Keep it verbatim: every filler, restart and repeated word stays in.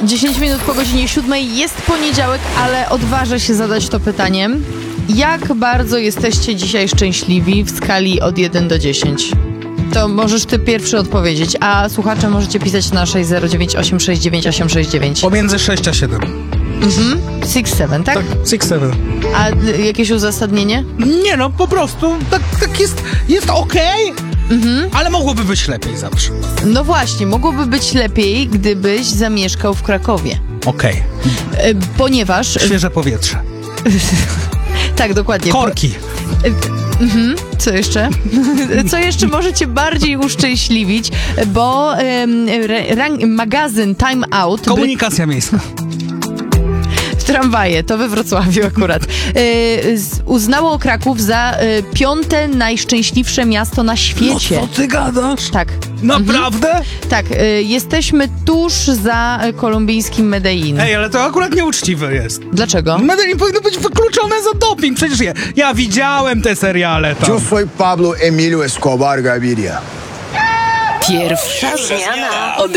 dziesięć minut po godzinie siódmej, jest poniedziałek, ale odważę się zadać to pytanie. Jak bardzo jesteście dzisiaj szczęśliwi w skali od jeden do dziesięciu? To możesz ty pierwszy odpowiedzieć, a słuchacze możecie pisać na sześć zero dziewięć osiem sześć dziewięć osiem sześć dziewięć. Pomiędzy sześć a siedem. Mhm. six seven, tak? Tak, six seven. A y, jakieś uzasadnienie? Nie no, po prostu tak, tak jest, jest okej, mhm. ale mogłoby być lepiej zawsze. No właśnie, mogłoby być lepiej, gdybyś zamieszkał w Krakowie. Okej. Y, ponieważ... Świeże powietrze. Tak, dokładnie. Korki. Mhm. Co jeszcze? Co jeszcze może cię bardziej uszczęśliwić, bo um, rang, magazyn Time Out... Komunikacja miejska. Tramwaje, to we Wrocławiu akurat. Yy, z, uznało Kraków za y, piąte najszczęśliwsze miasto na świecie. No co ty gadasz? Tak. Naprawdę? Mhm. Tak, y, jesteśmy tuż za y, kolumbijskim Medellin. Ej, ale to akurat nieuczciwe jest. Dlaczego? Medellin powinno być wykluczone za doping. Przecież ja, ja widziałem te seriale tam. Yo soy Pablo Emilio Escobar Gaviria. Pierwsza zmiana.